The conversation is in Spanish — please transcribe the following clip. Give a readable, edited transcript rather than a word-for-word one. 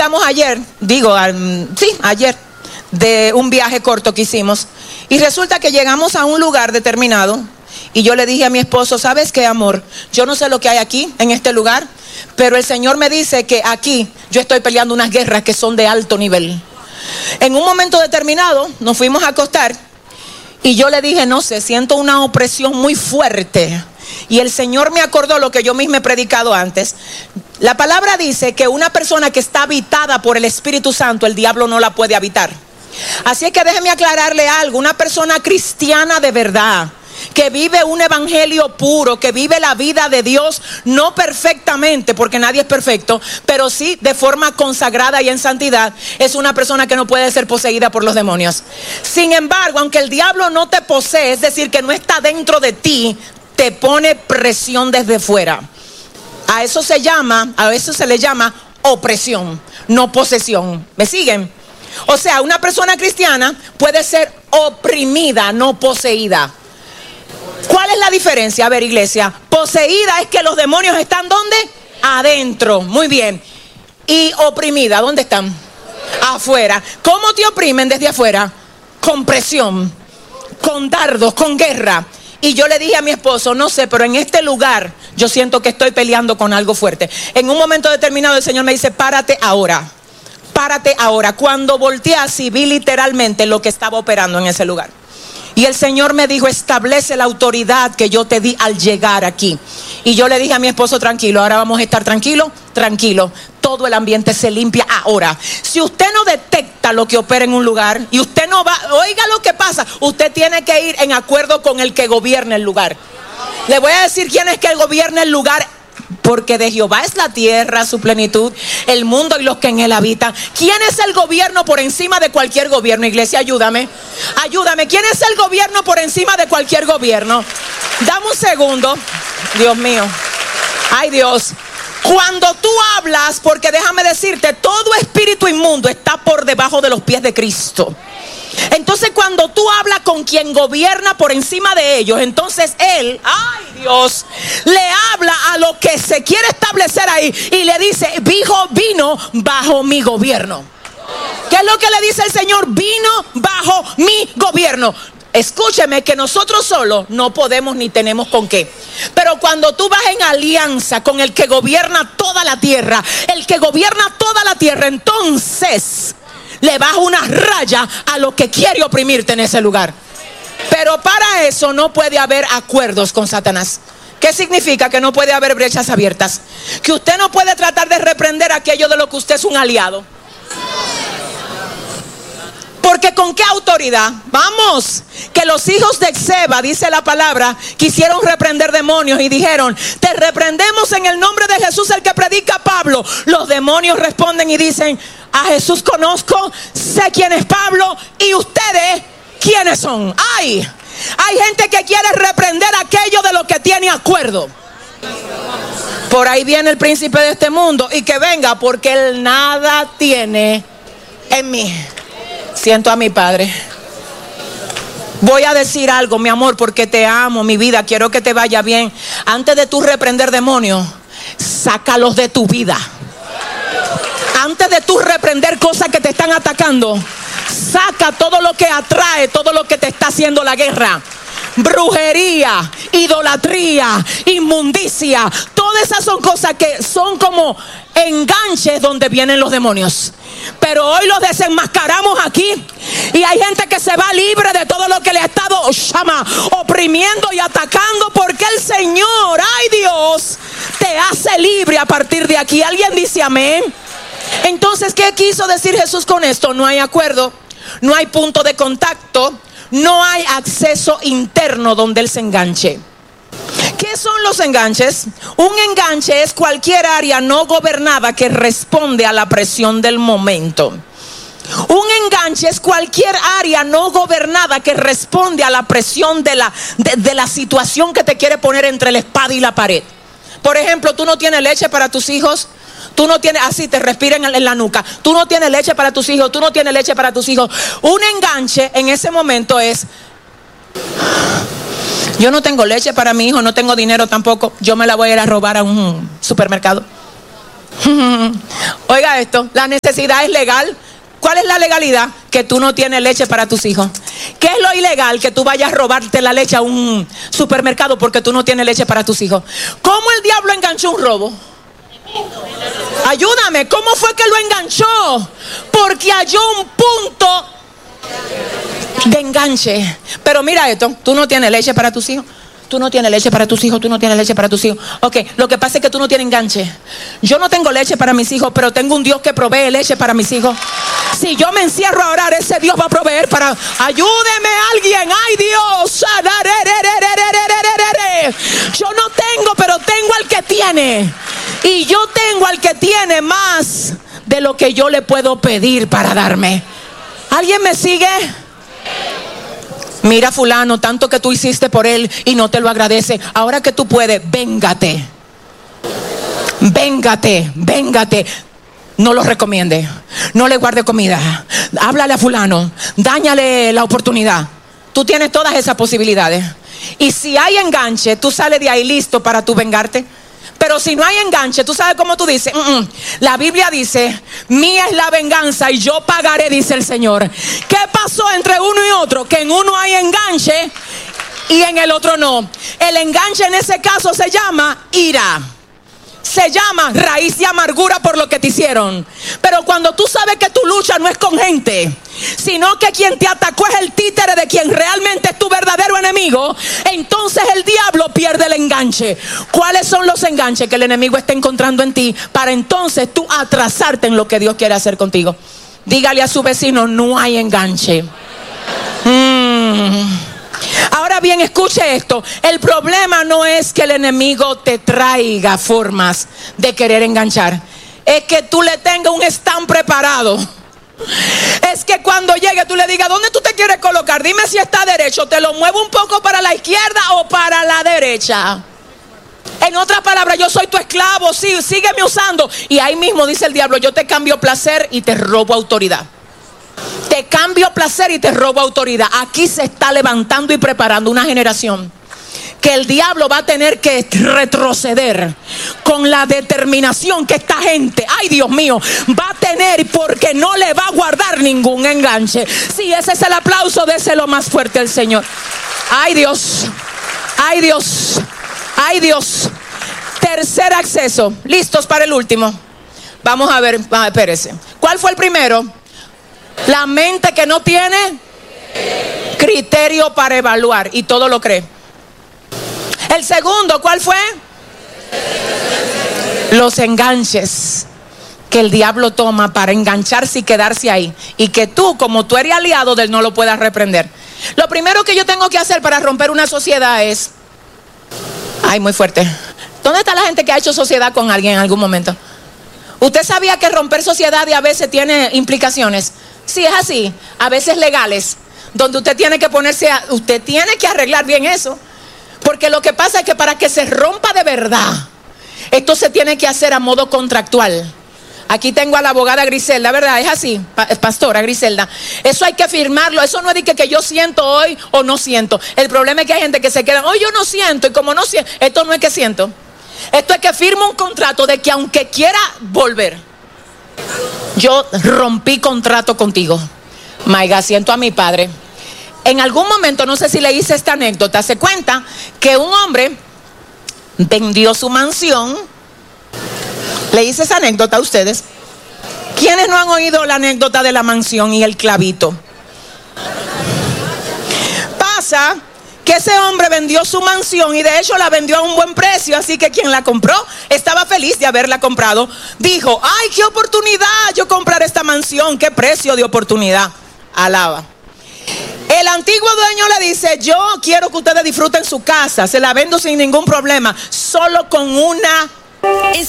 llegamos ayer, ayer, de un viaje corto que hicimos. Y resulta que llegamos a un lugar determinado. Y yo le dije a mi esposo, ¿sabes qué, amor? Yo no sé lo que hay aquí, en este lugar, pero el Señor me dice que aquí yo estoy peleando unas guerras que son de alto nivel. En un momento determinado nos fuimos a acostar y yo le dije, no sé, siento una opresión muy fuerte. Y el Señor me acordó lo que yo mismo he predicado antes. La palabra dice que una persona que está habitada por el Espíritu Santo, el diablo no la puede habitar. Así es que déjeme aclararle algo. Una persona cristiana de verdad, que vive un evangelio puro, que vive la vida de Dios, no perfectamente, porque nadie es perfecto, pero sí de forma consagrada y en santidad, es una persona que no puede ser poseída por los demonios. Sin embargo, aunque el diablo no te posee, es decir, que no está dentro de ti, te pone presión desde fuera. A eso se le llama opresión, no posesión. ¿Me siguen? O sea, una persona cristiana puede ser oprimida, no poseída. ¿Cuál es la diferencia? A ver, iglesia, poseída es que los demonios están ¿dónde? Adentro, muy bien. Y oprimida, ¿dónde están? Afuera. ¿Cómo te oprimen desde afuera? Con presión, con dardos, con guerra. Y yo le dije a mi esposo, no sé, pero en este lugar yo siento que estoy peleando con algo fuerte. En un momento determinado el Señor me dice, párate ahora. Párate ahora. Cuando volteé así, vi literalmente lo que estaba operando en ese lugar. Y el Señor me dijo, establece la autoridad que yo te di al llegar aquí. Y yo le dije a mi esposo, tranquilo, ahora vamos a estar tranquilo. Todo el ambiente se limpia ahora. Si usted no detecta lo que opera en un lugar y usted no va, oiga lo que pasa, usted tiene que ir en acuerdo con el que gobierna el lugar. Le voy a decir quién es que gobierna el lugar. Porque de Jehová es la tierra, su plenitud, el mundo y los que en él habitan. ¿Quién es el gobierno por encima de cualquier gobierno? Iglesia, ayúdame. ¿Quién es el gobierno por encima de cualquier gobierno? Dame un segundo. Dios mío. Ay, Dios. Cuando tú hablas, porque déjame decirte, todo espíritu inmundo está por debajo de los pies de Cristo. Entonces cuando tú hablas con quien gobierna por encima de ellos, entonces él, ay Dios, le habla a lo que se quiere establecer ahí y le dice, vino bajo mi gobierno. ¿Qué es lo que le dice el Señor? Vino bajo mi gobierno. Escúcheme que nosotros solos no podemos ni tenemos con qué. Pero cuando tú vas en alianza con el que gobierna toda la tierra, entonces le baja una raya a lo que quiere oprimirte en ese lugar. Pero para eso no puede haber acuerdos con Satanás. ¿Qué significa? Que no puede haber brechas abiertas. Que usted no puede tratar de reprender aquello de lo que usted es un aliado. Porque ¿con qué autoridad? Vamos, que los hijos de Seba, dice la palabra, quisieron reprender demonios y dijeron, te reprendemos en el nombre de Jesús, el que predica Pablo. Los demonios responden y dicen, a Jesús conozco, sé quién es Pablo y ustedes, ¿quiénes son? Hay gente que quiere reprender aquello de lo que tiene acuerdo. Por ahí viene el príncipe de este mundo y que venga, porque él nada tiene en mí. Siento a mi padre. Voy a decir algo, mi amor, porque te amo, mi vida, quiero que te vaya bien. Antes de tú reprender demonios, sácalos de tu vida. Antes de tú reprender cosas que te están atacando, saca todo lo que atrae, todo lo que te está haciendo la guerra. Brujería, idolatría, inmundicia, todas esas son cosas que son como enganches donde vienen los demonios. Pero hoy los desenmascaramos aquí y hay gente que se va libre de todo lo que le ha estado oprimiendo y atacando, porque el Señor, ay Dios, te hace libre a partir de aquí. ¿Alguien dice amén? Entonces, ¿qué quiso decir Jesús con esto? No hay acuerdo, no hay punto de contacto, no hay acceso interno donde Él se enganche. ¿Qué son los enganches? Un enganche es cualquier área no gobernada que responde a la presión del momento. Un enganche es cualquier área no gobernada que responde a la presión de la situación que te quiere poner entre la espada y la pared. Por ejemplo, tú no tienes leche para tus hijos. Tú no tienes, así te respiran en la nuca. Tú no tienes leche para tus hijos. Tú no tienes leche para tus hijos. Un enganche en ese momento es: yo no tengo leche para mi hijo, no tengo dinero tampoco. Yo me la voy a ir a robar a un supermercado. Oiga esto, la necesidad es legal. ¿Cuál es la legalidad? Que tú no tienes leche para tus hijos. ¿Qué es lo ilegal? Que tú vayas a robarte la leche a un supermercado porque tú no tienes leche para tus hijos. ¿Cómo el diablo enganchó un robo? Ayúdame, ¿cómo fue que lo enganchó? Porque halló un punto de enganche. Pero mira esto, tú no tienes leche para tus hijos. Tú no tienes leche para tus hijos, tú no tienes leche para tus hijos. Ok, lo que pasa es que tú no tienes enganche. Yo no tengo leche para mis hijos, pero tengo un Dios que provee leche para mis hijos. Si yo me encierro a orar, ese Dios va a proveer para... Ayúdeme alguien, ay Dios. Yo no tengo, pero tengo al que tiene. Y yo tengo al que tiene más de lo que yo le puedo pedir para darme. ¿Alguien me sigue? Mira fulano, tanto que tú hiciste por él y no te lo agradece. Ahora que tú puedes, véngate. Véngate, véngate. No lo recomiende. No le guarde comida. Háblale a fulano. Dáñale la oportunidad. Tú tienes todas esas posibilidades. Y si hay enganche, tú sales de ahí listo para tú vengarte. Pero si no hay enganche, tú sabes cómo tú dices. La Biblia dice, mía es la venganza y yo pagaré, dice el Señor. ¿Qué pasó entre uno y otro? Que en uno hay enganche y en el otro no. El enganche en ese caso se llama ira. Se llama raíz de amargura por lo que te hicieron. Pero cuando tú sabes que tu lucha no es con gente, sino que quien te atacó es el títere de quien realmente es tu verdadero enemigo, entonces el diablo pierde el enganche. ¿Cuáles son los enganches que el enemigo está encontrando en ti para entonces tú atrasarte en lo que Dios quiere hacer contigo? Dígale a su vecino, no hay enganche. Ahora bien, escuche esto. El problema no es que el enemigo te traiga formas de querer enganchar. Es que tú le tengas un stand preparado. Es que cuando llegue tú le digas, ¿dónde tú te quieres colocar? Dime si está derecho. ¿Te lo muevo un poco para la izquierda o para la derecha? En otras palabras, yo soy tu esclavo. Sí, sígueme usando. Y ahí mismo dice el diablo, yo te cambio placer y te robo autoridad. Te cambio placer y te robo autoridad. Aquí se está levantando y preparando una generación que el diablo va a tener que retroceder con la determinación que esta gente, ay Dios mío, va a tener, porque no le va a guardar ningún enganche. Sí, ese es el aplauso, déselo más fuerte al Señor. Ay Dios, ay Dios, ay Dios. Tercer acceso. ¿Listos para el último? Vamos a ver, espérese. ¿Cuál fue el primero? La mente que no tiene criterio para evaluar y todo lo cree. El segundo, ¿cuál fue? Los enganches que el diablo toma para engancharse y quedarse ahí. Y que tú, como tú eres aliado de él, no lo puedas reprender. Lo primero que yo tengo que hacer para romper una sociedad es... Ay, muy fuerte. ¿Dónde está la gente que ha hecho sociedad con alguien en algún momento? ¿Usted sabía que romper sociedades a veces tiene implicaciones? Sí, es así, a veces legales, donde usted tiene que usted tiene que arreglar bien eso. Porque lo que pasa es que para que se rompa de verdad, esto se tiene que hacer a modo contractual. Aquí tengo a la abogada Griselda, ¿verdad? Es así, pastora Griselda. Eso hay que firmarlo, eso no es de que yo siento hoy o no siento. El problema es que hay gente que se queda, hoy yo no siento, y como no siento, esto no es que siento. Esto es que firmo un contrato de que aunque quiera volver, yo rompí contrato contigo. Maiga, siento a mi padre. En algún momento, no sé si le hice esta anécdota, se cuenta que un hombre vendió su mansión. Le hice esa anécdota a ustedes. ¿Quiénes no han oído la anécdota de la mansión y el clavito? Pasa que ese hombre vendió su mansión y de hecho la vendió a un buen precio, así que quien la compró estaba feliz de haberla comprado. Dijo, ay, qué oportunidad yo comprar esta mansión, qué precio de oportunidad. Alaba. El antiguo dueño le dice, yo quiero que ustedes disfruten su casa, se la vendo sin ningún problema, solo con una